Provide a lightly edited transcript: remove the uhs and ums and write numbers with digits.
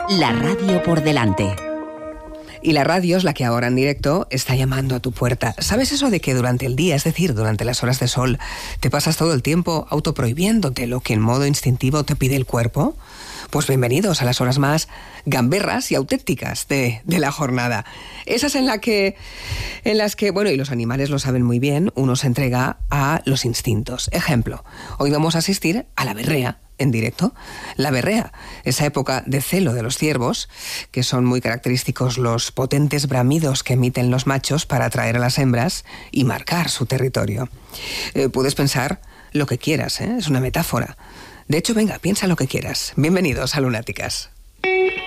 La radio por delante. Y la radio es la que ahora en directo está llamando a tu puerta. ¿Sabes eso de que durante el día, es decir, durante las horas de sol, te pasas todo el tiempo autoprohibiéndote lo que en modo instintivo te pide el cuerpo? Pues bienvenidos a las horas más gamberras y auténticas de la jornada. Esas en las que, bueno, y los animales lo saben muy bien, uno se entrega a los instintos. Ejemplo, hoy vamos a asistir a la berrea en directo. La berrea, esa época de celo de los ciervos, que son muy característicos los potentes bramidos que emiten los machos para atraer a las hembras y marcar su territorio. Puedes pensar lo que quieras, es una metáfora. De hecho, venga, piensa lo que quieras. Bienvenidos a Lunáticas.